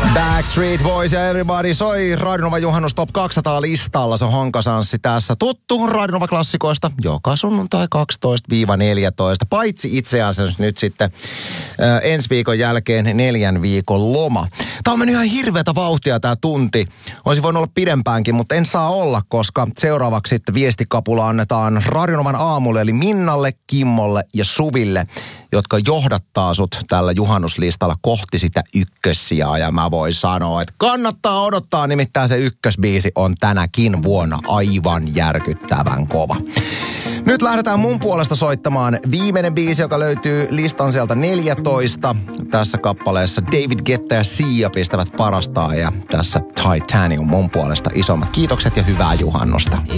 Backstreet Boys ja Everybody soi Radio Nova Juhannus Top 200 listalla. Se on Honkasanssi tässä. Tuttu Radio Nova klassikoista joka sunnuntai 12-14. Paitsi itse asiassa nyt sitten ensi viikon jälkeen 4 viikon loma. Tää on mennyt ihan hirveätä vauhtia tää tunti. Olisi voinut olla pidempäänkin, mutta en saa olla, koska seuraavaksi sitten viestikapula annetaan Radio Novan aamulle, eli Minnalle, Kimmolle ja Suville, jotka johdattaa sut tällä juhannuslistalla kohti sitä ykkössijaa. Ja mä voin sanoa, että kannattaa odottaa, nimittäin se ykkösbiisi on tänäkin vuonna aivan järkyttävän kova. Nyt lähdetään mun puolesta soittamaan viimeinen biisi, joka löytyy listan sieltä 14. Tässä kappaleessa David Guetta ja Sia pistävät parastaan ja tässä Titanium mun puolesta isommat kiitokset ja hyvää juhannusta.